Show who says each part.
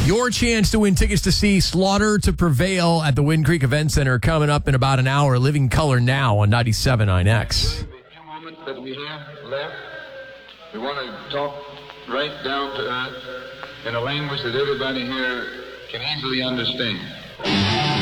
Speaker 1: Your chance to win tickets to see Slaughter to Prevail at the Wind Creek Event Center coming up in about an hour. Living Color Now on 97.9 X.
Speaker 2: The few moments that we have left, we want to talk right down to earth in a language that everybody here can easily understand.